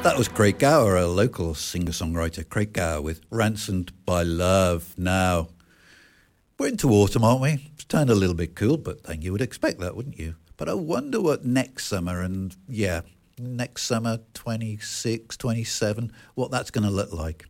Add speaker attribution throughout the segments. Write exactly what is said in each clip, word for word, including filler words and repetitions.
Speaker 1: That was Craig Gower, a local singer-songwriter. Craig Gower with Ransomed by Love. Now, we're into autumn, aren't we? It's turned a little bit cool, but then you would expect that, wouldn't you? But I wonder what next summer, and yeah, next summer, twenty-six, twenty-seven, what that's going to look like.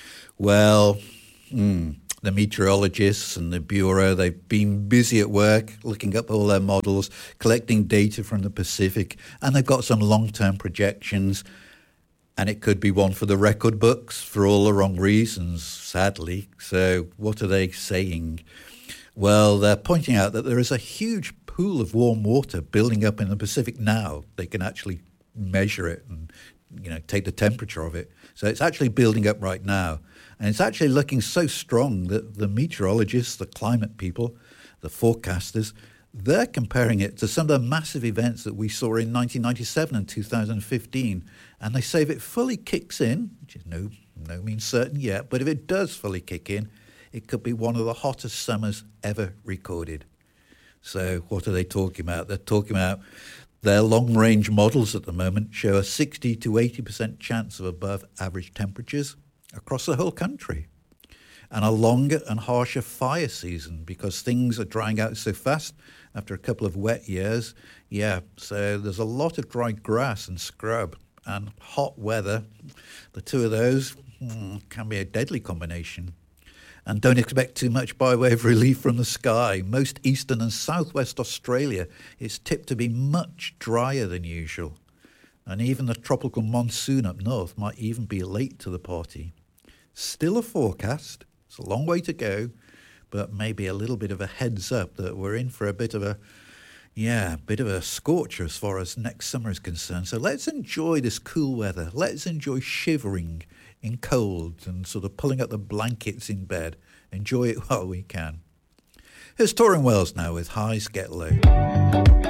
Speaker 1: Well, hmm, the meteorologists and the Bureau, they've been busy at work, looking up all their models, collecting data from the Pacific, and they've got some long-term projections. And it could be one for the record books for all the wrong reasons, sadly. So what are they saying? Well, they're pointing out that there is a huge pool of warm water building up in the Pacific now. They can actually measure it and, you know, take the temperature of it. So it's actually building up right now. And it's actually looking so strong that the meteorologists, the climate people, the forecasters, they're comparing it to some of the massive events that we saw in nineteen ninety-seven and two thousand fifteen. And they say if it fully kicks in, which is no, no means certain yet, but if it does fully kick in, it could be one of the hottest summers ever recorded. So what are they talking about? They're talking about their long-range models at the moment show a sixty to eighty percent chance of above average temperatures across the whole country. And a longer and harsher fire season because things are drying out so fast after a couple of wet years. Yeah, so there's a lot of dry grass and scrub and hot weather. The two of those mm, can be a deadly combination. And don't expect too much by way of relief from the sky. Most eastern and southwest Australia is tipped to be much drier than usual. And even the tropical monsoon up north might even be late to the party. Still a forecast. It's a long way to go, but maybe a little bit of a heads up that we're in for a bit of a, yeah, bit of a scorcher as far as next summer is concerned. So let's enjoy this cool weather. Let's enjoy shivering in cold and sort of pulling up the blankets in bed. Enjoy it while we can. Here's Torrin Wells now with Highs Get Low.